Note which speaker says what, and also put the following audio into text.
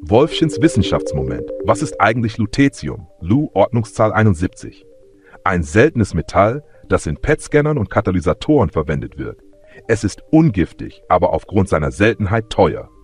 Speaker 1: Wolffchens Wissenschaftsmoment. Was ist eigentlich Lutetium? Lu, Ordnungszahl 71. Ein seltenes Metall, das in PET-Scannern und Katalysatoren verwendet wird. Es ist ungiftig, aber aufgrund seiner Seltenheit teuer.